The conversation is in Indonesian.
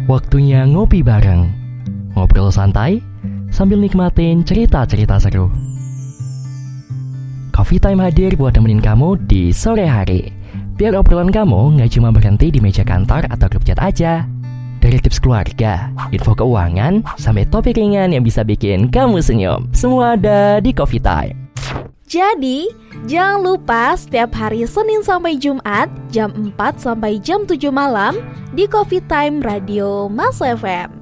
Waktunya ngopi bareng, ngobrol santai sambil nikmatin cerita-cerita seru. Coffee Time hadir buat nemenin kamu di sore hari. Biar obrolan kamu gak cuma berhenti di meja kantor atau grup chat aja. Dari tips keluarga, info keuangan, sampai topik ringan yang bisa bikin kamu senyum. Semua ada di Coffee Time. Jadi, jangan lupa setiap hari Senin sampai Jumat jam 4 sampai jam 7 malam di Coffee Time Radio Mas FM.